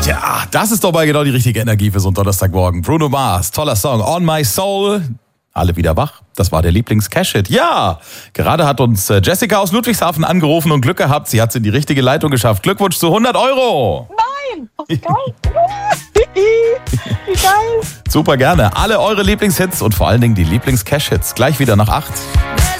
Tja, das ist doch mal genau die richtige Energie für so einen Donnerstagmorgen. Bruno Mars, toller Song, On My Soul. Alle wieder wach. Das war der Lieblings-Cash-Hit. Ja, gerade hat uns Jessica aus Ludwigshafen angerufen und Glück gehabt. Sie hat es in die richtige Leitung geschafft. Glückwunsch zu 100 €. Nein! Oh, geil! Wie geil! Super gerne. Alle eure Lieblingshits und vor allen Dingen die Lieblings-Cash-Hits. Gleich wieder nach 8.